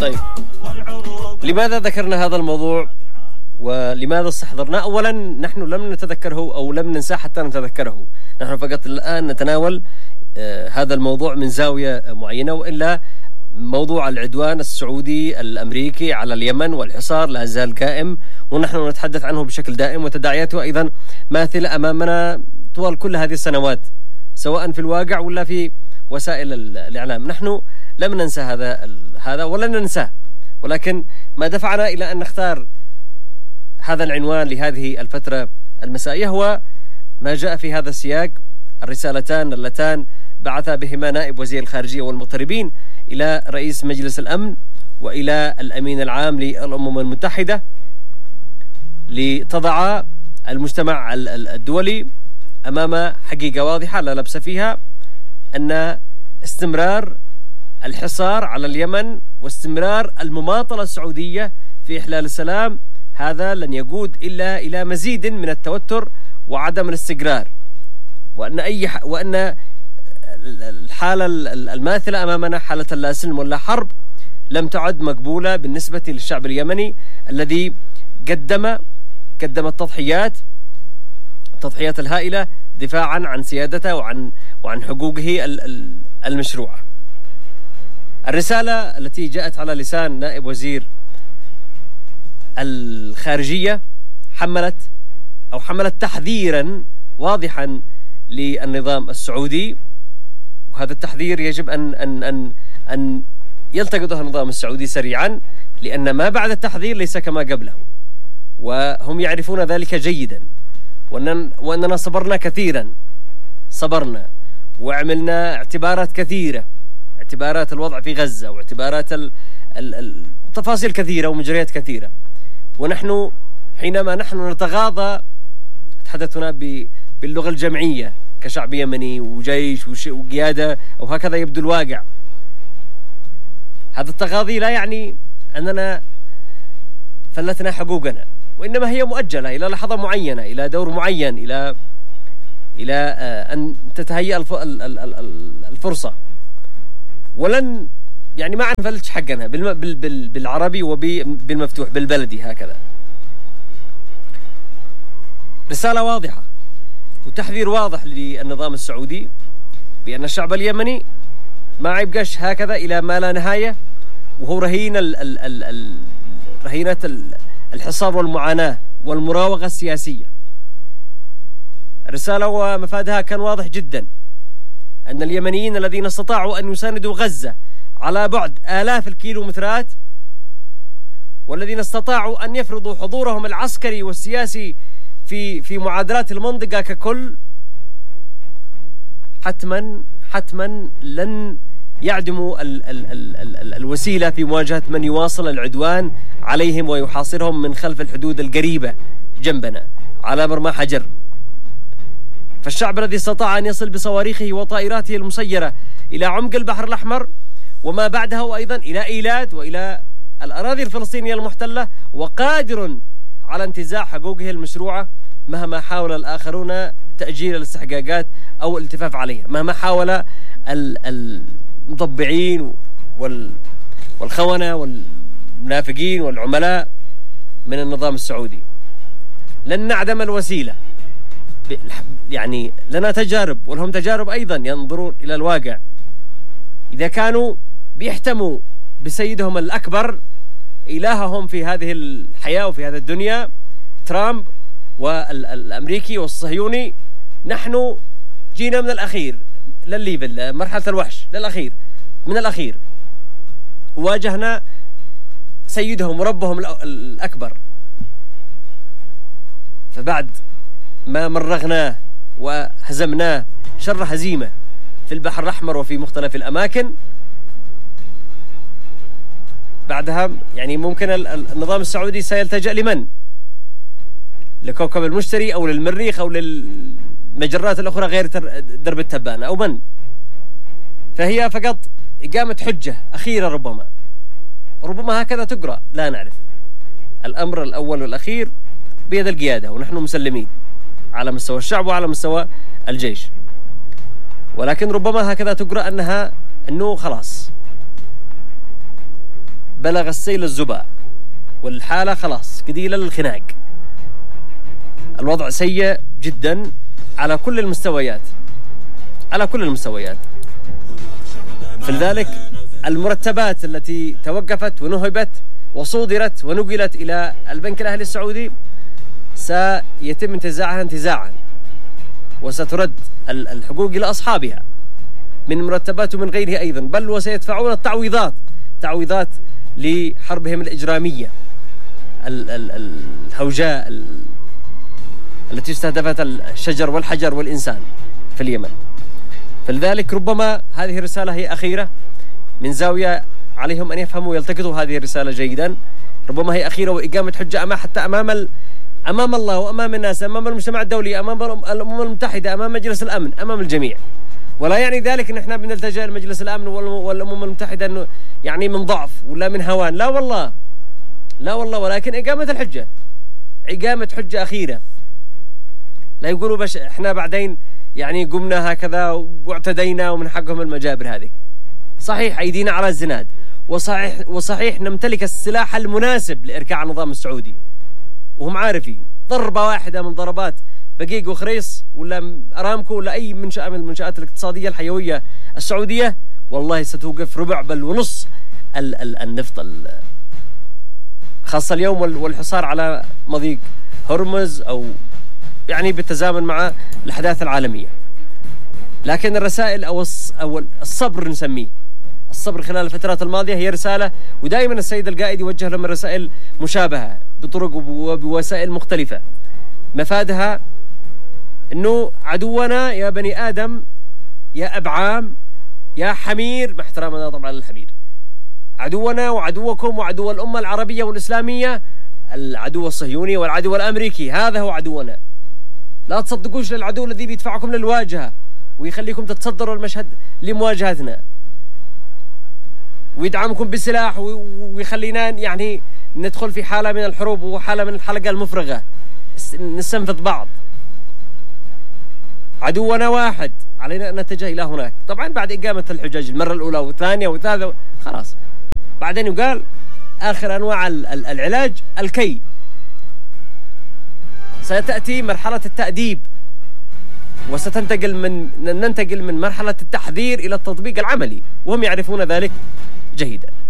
طيب، لماذا ذكرنا هذا الموضوع ولماذا استحضرناه؟ أولا نحن لم نتذكره أو لم ننساه حتى نتذكره، نحن فقط الآن نتناول هذا الموضوع من زاوية معينة، وإلا موضوع العدوان السعودي الأمريكي على اليمن والحصار لا زال قائم، ونحن نتحدث عنه بشكل دائم، وتداعياته أيضا ماثلة أمامنا طوال كل هذه السنوات، سواء في الواقع ولا في وسائل الإعلام. نحن لم ننسى هذا ولن ننساه، ولكن ما دفعنا إلى أن نختار هذا العنوان لهذه الفترة المسائية هو ما جاء في هذا السياق، الرسالتان اللتان بعث بهما نائب وزير الخارجية والمغتربين إلى رئيس مجلس الأمن وإلى الأمين العام للأمم المتحدة لتضع المجتمع الدولي أمام حقيقة واضحة لا لبس فيها، أن استمرار الحصار على اليمن واستمرار المماطلة السعودية في إحلال السلام هذا لن يقود إلا إلى مزيد من التوتر وعدم الاستقرار، وأن الحالة الماثلة أمامنا حالة لا سلم ولا حرب لم تعد مقبولة بالنسبة للشعب اليمني الذي قدم التضحيات الهائلة دفاعا عن سيادته وعن حقوقه المشروعة. الرسالة التي جاءت على لسان نائب وزير الخارجية حملت تحذيرا واضحا للنظام السعودي، وهذا التحذير يجب أن يلتقطه النظام السعودي سريعا، لأن ما بعد التحذير ليس كما قبله، وهم يعرفون ذلك جيدا، وأننا صبرنا وعملنا اعتبارات كثيرة، اعتبارات الوضع في غزة واعتبارات التفاصيل كثيرة ومجريات كثيرة، ونحن حينما نتغاضى تحدثنا باللغة الجمعية كشعب يمني وجيش وقيادة، أو هكذا يبدو الواقع. هذا التغاضي لا يعني أننا فلتنا حقوقنا، وإنما هي مؤجلة إلى لحظة معينة، إلى دور معين، إلى أن تتهيأ الفرصة، ولن يعني ما نفلتش حقنا بالعربي وبالمفتوح بالبلدي هكذا. رسالة واضحة وتحذير واضح للنظام السعودي بأن الشعب اليمني ما يبقاش هكذا إلى ما لا نهاية، وهو رهينة الحصار والمعاناة والمراوغة السياسية. الرسالة ومفادها كان واضح جدا، أن اليمنيين الذين استطاعوا أن يساندوا غزة على بعد آلاف الكيلومترات، والذين استطاعوا أن يفرضوا حضورهم العسكري والسياسي في معادلات المنطقة ككل، حتما لن يعدموا الوسيلة في مواجهة من يواصل العدوان عليهم ويحاصرهم من خلف الحدود القريبة جنبنا على مرمى حجر. فالشعب الذي استطاع أن يصل بصواريخه وطائراته المسيرة إلى عمق البحر الأحمر وما بعده، وأيضا إلى إيلات وإلى الأراضي الفلسطينية المحتلة، وقادر على انتزاع حقوقه المشروعة مهما حاول الآخرون تأجيل الاستحقاقات أو الالتفاف عليها، مهما حاول المطبعين والخونة والمنافقين والعملاء من النظام السعودي. لن نعدم الوسيلة، يعني لنا تجارب ولهم تجارب أيضا ينظرون إلى الواقع. إذا كانوا بيحتموا بسيدهم الأكبر إلههم في هذه الحياة وفي هذه الدنيا ترامب والأمريكي والصهيوني، نحن جينا من الأخير للليفل، مرحلة الوحش للأخير من الأخير، واجهنا سيدهم وربهم الأكبر. فبعد ما مرغناه وهزمناه شر هزيمة في البحر الأحمر وفي مختلف الأماكن، بعدها يعني ممكن النظام السعودي سيلتجأ لمن؟ لكوكب المشتري أو للمريخ أو للمجرات الأخرى غير درب التبانة أو من. فهي فقط إقامة حجة أخيرة، ربما هكذا تقرأ، لا نعرف. الأمر الأول والأخير بيد القيادة، ونحن مسلمين على مستوى الشعب وعلى مستوى الجيش، ولكن ربما هكذا تقرأ أنه خلاص بلغ السيل الزباع، والحالة خلاص قديلة للخناق. الوضع سيء جدا على كل المستويات، على كل المستويات. فلذلك المرتبات التي توقفت ونهبت وصودرت ونقلت إلى البنك الأهلي السعودي سيتم انتزاعها انتزاعا، وسترد الحقوق إلى أصحابها من مرتبات ومن غيره أيضا، بل وسيدفعون تعويضات لحربهم الإجرامية الهوجاء التي استهدفت الشجر والحجر والإنسان في اليمن. فلذلك ربما هذه الرسالة هي أخيرة من زاوية عليهم أن يفهموا ويلتقطوا هذه الرسالة جيدا. ربما هي أخيرة وإقامة حجة حتى أمام الله وأمام الناس، أمام المجتمع الدولي، أمام الأمم المتحدة، أمام مجلس الأمن، أمام الجميع. ولا يعني ذلك أن احنا بنلتجأ لمجلس الأمن والأمم المتحدة أنه يعني من ضعف ولا من هوان، لا والله، لا والله، ولكن إقامة الحجة، إقامة حجة أخيرة. لا يقولوا بس احنا بعدين يعني قمنا هكذا واعتدينا ومن حقهم المجابر هذه. صحيح أيدينا على الزناد، وصحيح نمتلك السلاح المناسب لإركاع النظام السعودي، وهم عارفين ضربة واحدة من ضربات بقيق وخريص ولا أرامكو ولا أي منشأة من المنشآت الاقتصادية الحيوية السعودية والله ستوقف ربع بل ونص النفط، خاصة اليوم والحصار على مضيق هرمز أو يعني بالتزامن مع الأحداث العالمية. لكن الرسائل أو الصبر نسميه، الصبر خلال الفترات الماضية هي رسالة، ودائما السيد القائد يوجه لهم رسائل مشابهة بطرق وبوسائل مختلفة، مفادها أنه عدونا يا بني آدم يا أبعام يا حمير، مع احترامنا طبعا للحمير، عدونا وعدوكم وعدو الأمة العربية والإسلامية العدو الصهيوني والعدو الأمريكي، هذا هو عدونا. لا تصدقوش للعدو الذي بيدفعكم للواجهة ويخليكم تتصدروا المشهد لمواجهتنا ويدعمكم بالسلاح ويخلينا يعني ندخل في حالة من الحروب وحالة من الحلقة المفرغة، نستنفذ بعض. عدونا واحد، علينا أن نتجه إلى هناك. طبعا بعد إقامة الحجاج المرة الأولى والثانية والثالثة خلاص، بعدين يقال آخر أنواع العلاج الكي، ستأتي مرحلة التأديب ننتقل من مرحلة التحذير إلى التطبيق العملي، وهم يعرفون ذلك جيدا.